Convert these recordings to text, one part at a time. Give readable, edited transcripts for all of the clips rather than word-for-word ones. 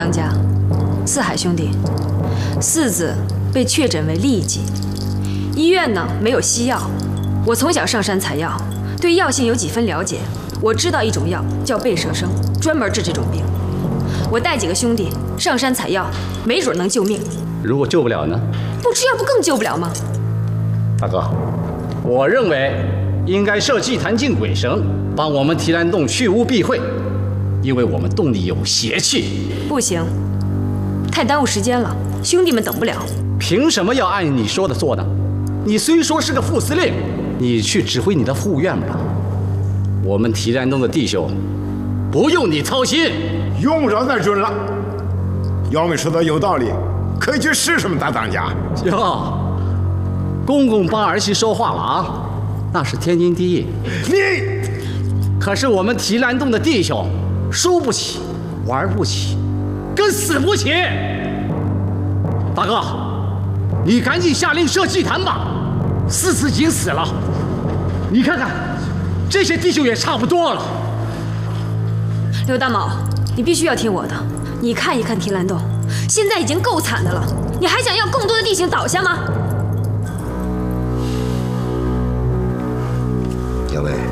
当家，四海兄弟，四子被确诊为痢疾，医院呢没有西药。我从小上山采药，对药性有几分了解。我知道一种药叫贝舍生，专门治这种病。我带几个兄弟上山采药，没准能救命。 如果救不了呢？ 不吃药不更救不了吗？ 大哥，我认为应该设祭坛敬鬼神，帮我们提篮洞去污避秽。 因为我们洞里有邪气， 不行，太耽误时间了，兄弟们等不了。 凭什么要按你说的做呢？你虽说是个副司令，你去指挥你的护院吧。我们提篮洞的弟兄，不用你操心。 用不着再准了。姚妹说的有道理，可以去试试吗？大当家。 哟，公公帮儿媳说话了啊，那是天经地义。 你， 可是我们提篮洞的弟兄。 输不起，玩不起，跟死不起。大哥，你赶紧下令设祭坛吧。四子已经死了，你看看，这些弟兄也差不多了。 刘大毛，你必须要听我的。你看一看提篮洞，现在已经够惨的了，你还想要更多的弟兄倒下吗？ 姚伟。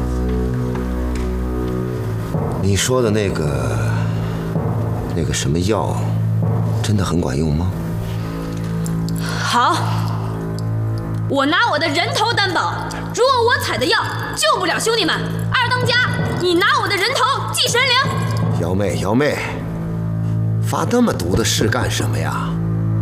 你说的那个什么药，真的很管用吗？ 好，我拿我的人头担保，如果我采的药救不了兄弟们，二当家，你拿我的人头祭神灵。 姚妹，发那么毒的誓干什么呀？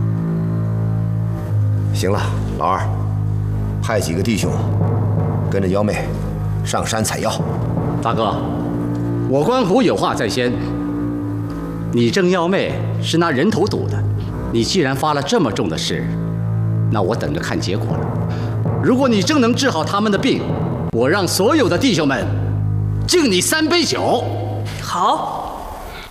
行了，老二，派几个弟兄跟着姚妹上山采药。 大哥。 我关虎有话在先，你郑幺妹是拿人头赌的，你既然发了这么重的誓，那我等着看结果了。如果你真能治好他们的病，我让所有的弟兄们敬你3杯酒。 好。